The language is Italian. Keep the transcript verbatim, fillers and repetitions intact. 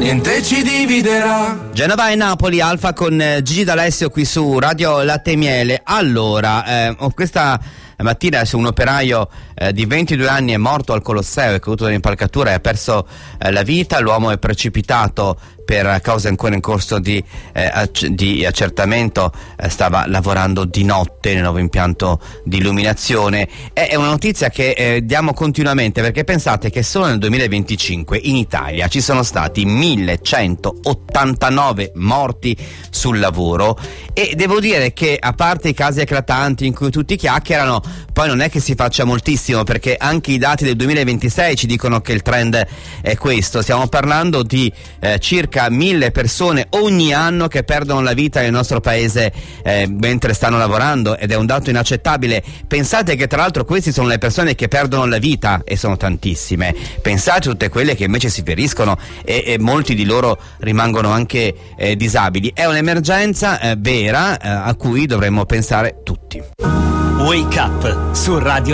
niente ci dividerà. Genova e Napoli, Alfa con eh, Gigi D'Alessio qui su Radio Latte e Miele. Allora, eh, questa mattina se un operaio eh, di ventidue anni è morto al Colosseo, è caduto dall'impalcatura e ha perso eh, la vita. L'uomo è precipitato per cause ancora in corso di, eh, acc- di accertamento, eh, stava lavorando di notte nel nuovo impianto di illuminazione. È, è una notizia che eh, diamo continuamente, perché pensate che solo nel duemilaventicinque in Italia ci sono stati millecentottantanove morti sul lavoro, e devo dire che, a parte i casi eclatanti in cui tutti chiacchierano, poi non è che si faccia moltissimo, perché anche i dati del duemilaventisei ci dicono che il trend è questo. Stiamo parlando di eh, circa mille persone ogni anno che perdono la vita nel nostro paese eh, mentre stanno lavorando, ed è un dato inaccettabile. Pensate che tra l'altro questi sono le persone che perdono la vita, e sono tantissime. Pensate a tutte quelle che invece si feriscono, e, e molti di loro rimangono anche eh, disabili. È un'emergenza eh, vera eh, a cui dovremmo pensare tutti. Wake Up su Radio